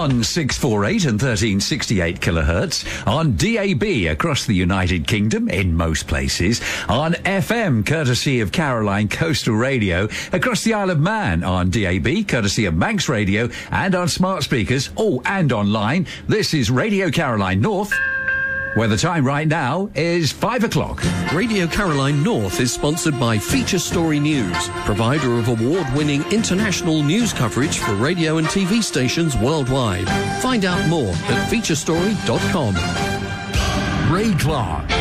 on 648 and 1368 kilohertz, on DAB across the United Kingdom in most places, on FM courtesy of Caroline Coastal Radio, across the Isle of Man on DAB courtesy of Manx Radio, and on smart speakers, and online. This is Radio Caroline North, where the time right now is 5 o'clock. Radio Caroline North is sponsored by Feature Story News, provider of award-winning international news coverage for radio and TV stations worldwide. Find out more at featurestory.com. Ray Clark.